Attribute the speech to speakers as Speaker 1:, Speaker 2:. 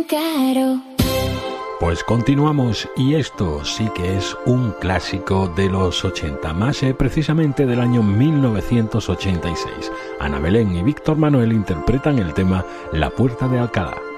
Speaker 1: Caro.
Speaker 2: Pues continuamos, y esto sí que es un clásico de los 80, más precisamente del año 1986. Ana Belén y Víctor Manuel interpretan el tema La Puerta de Alcalá.